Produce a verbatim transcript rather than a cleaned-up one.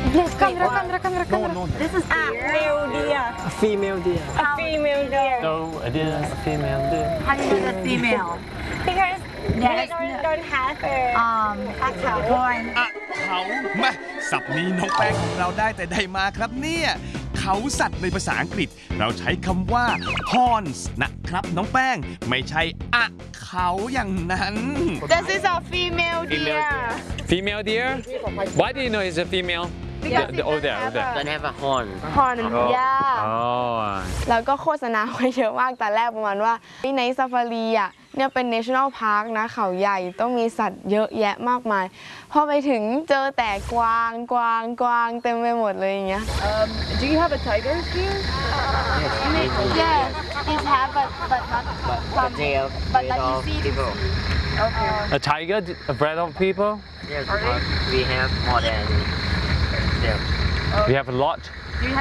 Yes, camera, camera, camera, camera. No, no. This is Male deer. A female deer. A female deer. No, it is a female deer. how do you know the female? Because Yes. they don't, don't have a Um, a cow. born. อะเขามาศัพท์นี้น้องแป้งของเราได้แต่ใดมาครับเนี่ยเขาสัตว์ในภาษาอังกฤษเราใช้คำว่า horns นะครับน้องแป้งไม่ใช่อะเขาอย่างนั้น This is a female deer. Female deer? Why do you know it's a female? Because The- it oh, doesn't there, have there. a- Don't have a horn. Horn, yeah. Oh. แล้วก็โฆษณาไว้เยอะมากแต่แรกประมาณว่าในซาฟารีอ่ะเนี่ยเป็น national park นะเขาใหญ่ต้องมีสัตว์เยอะแยะมากมาย พอไปถึงเจอแต่กวางกวางกวางเต็มไปหมดเลยอย่างเงี้ย Um, do you have a tiger here? Yes it have but but not But, Some- but they are but afraid like you of see- people. Okay. A tiger afraid of people? Yes, because we have more than them. We have a lot.